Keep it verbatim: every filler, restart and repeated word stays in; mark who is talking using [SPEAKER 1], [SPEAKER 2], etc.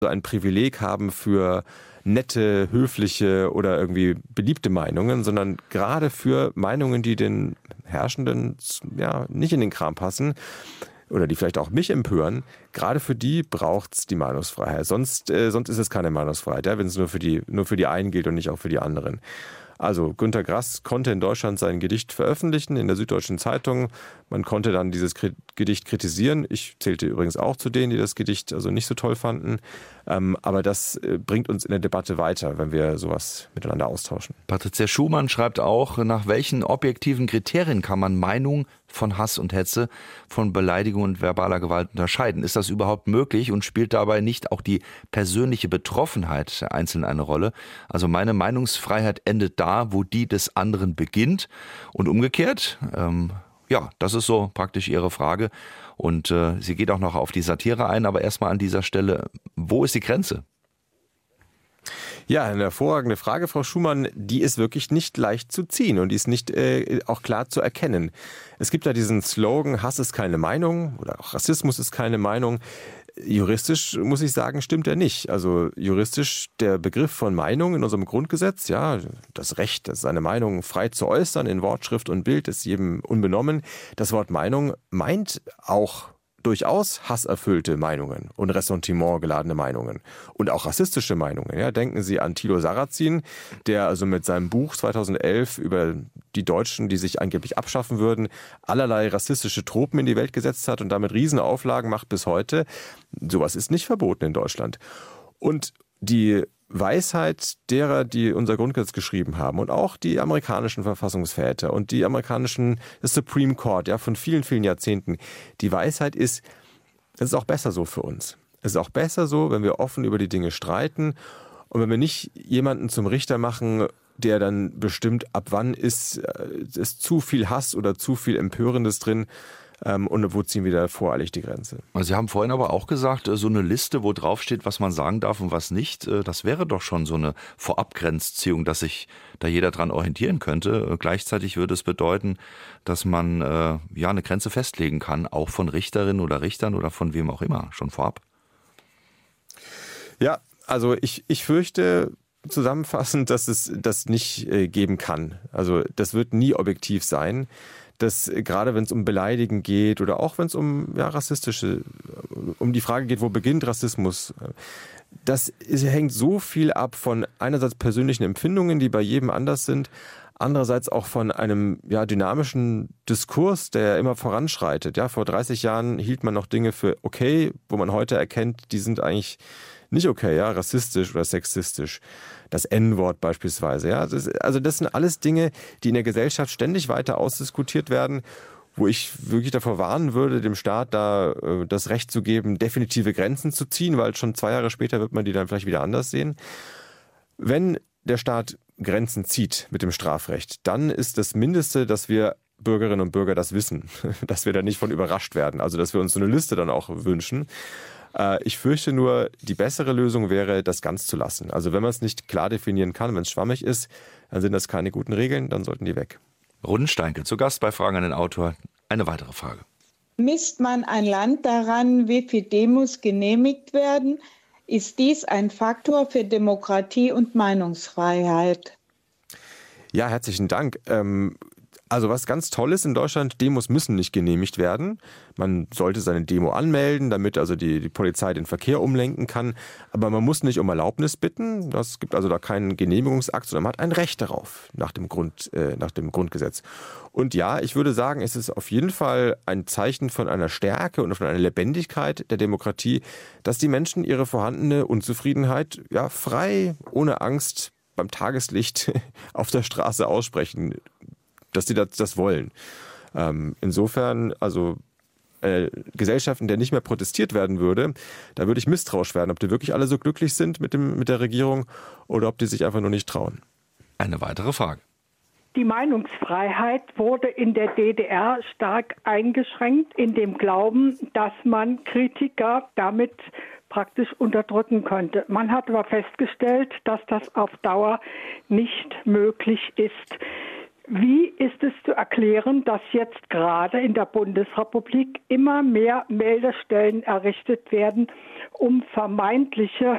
[SPEAKER 1] ein Privileg haben für nette, höfliche oder irgendwie beliebte Meinungen, sondern gerade für Meinungen, die den Herrschenden ja nicht in den Kram passen oder die vielleicht auch mich empören, gerade für die braucht's die Meinungsfreiheit. Sonst, äh, sonst ist es keine Meinungsfreiheit, ja, wenn es nur für die, nur für die einen gilt und nicht auch für die anderen. Also Günter Grass konnte in Deutschland sein Gedicht veröffentlichen in der Süddeutschen Zeitung. Man konnte dann dieses Gedicht kritisieren. Ich zählte übrigens auch zu denen, die das Gedicht also nicht so toll fanden. Ähm, aber das bringt uns in der Debatte weiter, wenn wir sowas miteinander austauschen.
[SPEAKER 2] Patricia Schumann schreibt auch, nach welchen objektiven Kriterien kann man Meinung von Hass und Hetze, von Beleidigung und verbaler Gewalt unterscheiden? Ist das überhaupt möglich und spielt dabei nicht auch die persönliche Betroffenheit der Einzelnen eine Rolle? Also meine Meinungsfreiheit endet da, wo die des anderen beginnt und umgekehrt. Ähm, ja, das ist so praktisch Ihre Frage und äh, sie geht auch noch auf die Satire ein, aber erstmal an dieser Stelle, wo ist die Grenze?
[SPEAKER 1] Ja, eine hervorragende Frage, Frau Schumann. Die ist wirklich nicht leicht zu ziehen und die ist nicht äh, auch klar zu erkennen. Es gibt ja diesen Slogan, Hass ist keine Meinung oder auch Rassismus ist keine Meinung. Juristisch muss ich sagen, stimmt er nicht. Also juristisch der Begriff von Meinung in unserem Grundgesetz, ja, das Recht, seine Meinung frei zu äußern in Wort, Schrift und Bild ist jedem unbenommen. Das Wort Meinung meint auch durchaus hasserfüllte Meinungen und Ressentiment geladene Meinungen und auch rassistische Meinungen. Ja, denken Sie an Thilo Sarrazin, der also mit seinem Buch zweitausendelf über die Deutschen, die sich angeblich abschaffen würden, allerlei rassistische Tropen in die Welt gesetzt hat und damit Riesenauflagen macht bis heute. Sowas ist nicht verboten in Deutschland. Und die Weisheit derer, die unser Grundgesetz geschrieben haben und auch die amerikanischen Verfassungsväter und die amerikanischen das Supreme Court, ja, von vielen, vielen Jahrzehnten. Die Weisheit ist, es ist auch besser so für uns. Es ist auch besser so, wenn wir offen über die Dinge streiten und wenn wir nicht jemanden zum Richter machen, der dann bestimmt, ab wann ist, ist zu viel Hass oder zu viel Empörendes drin. Und wo ziehen wir da voreilig die Grenze?
[SPEAKER 2] Sie haben vorhin aber auch gesagt, so eine Liste, wo drauf steht, was man sagen darf und was nicht, das wäre doch schon so eine Vorabgrenzziehung, dass sich da jeder dran orientieren könnte. Gleichzeitig würde es bedeuten, dass man äh, ja eine Grenze festlegen kann, auch von Richterinnen oder Richtern oder von wem auch immer, schon vorab.
[SPEAKER 1] Ja, also ich, ich fürchte zusammenfassend, dass es das nicht äh, geben kann. Also das wird nie objektiv sein. Dass gerade wenn es um Beleidigen geht oder auch wenn es um ja, rassistische, um die Frage geht, wo beginnt Rassismus, das ist, hängt so viel ab von einerseits persönlichen Empfindungen, die bei jedem anders sind, andererseits auch von einem ja, dynamischen Diskurs, der immer voranschreitet. Ja, vor dreißig Jahren hielt man noch Dinge für okay, wo man heute erkennt, die sind eigentlich nicht okay, ja, rassistisch oder sexistisch. Das En-Wort beispielsweise, ja. Das, also das sind alles Dinge, die in der Gesellschaft ständig weiter ausdiskutiert werden, wo ich wirklich davor warnen würde, dem Staat da äh, das Recht zu geben, definitive Grenzen zu ziehen, weil schon zwei Jahre später wird man die dann vielleicht wieder anders sehen. Wenn der Staat Grenzen zieht mit dem Strafrecht, dann ist das Mindeste, dass wir Bürgerinnen und Bürger das wissen, dass wir da nicht von überrascht werden, also dass wir uns so eine Liste dann auch wünschen. Ich fürchte nur, die bessere Lösung wäre, das ganz zu lassen. Also wenn man es nicht klar definieren kann, wenn es schwammig ist, dann sind das keine guten Regeln, dann sollten die weg.
[SPEAKER 2] Rudensteinke, zu Gast bei Fragen an den Autor. Eine weitere Frage.
[SPEAKER 3] Misst man ein Land daran, wie viele Demos genehmigt werden? Ist dies ein Faktor für Demokratie und Meinungsfreiheit?
[SPEAKER 1] Ja, herzlichen Dank. Ähm Also was ganz toll ist in Deutschland, Demos müssen nicht genehmigt werden. Man sollte seine Demo anmelden, damit also die, die Polizei den Verkehr umlenken kann. Aber man muss nicht um Erlaubnis bitten. Das gibt also da keinen Genehmigungsakt, sondern man hat ein Recht darauf nach dem Grund, äh, nach dem Grundgesetz. Und ja, ich würde sagen, es ist auf jeden Fall ein Zeichen von einer Stärke und von einer Lebendigkeit der Demokratie, dass die Menschen ihre vorhandene Unzufriedenheit ja frei, ohne Angst beim Tageslicht auf der Straße aussprechen, dass die das, das wollen. Ähm, insofern, also äh, Gesellschaften, in der nicht mehr protestiert werden würde, da würde ich misstrauisch werden, ob die wirklich alle so glücklich sind mit, dem, mit der Regierung oder ob die sich einfach nur nicht trauen.
[SPEAKER 2] Eine weitere Frage.
[SPEAKER 4] Die Meinungsfreiheit wurde in der D D R stark eingeschränkt, in dem Glauben, dass man Kritiker damit praktisch unterdrücken könnte. Man hat aber festgestellt, dass das auf Dauer nicht möglich ist. Wie ist es zu erklären, dass jetzt gerade in der Bundesrepublik immer mehr Meldestellen errichtet werden, um vermeintliche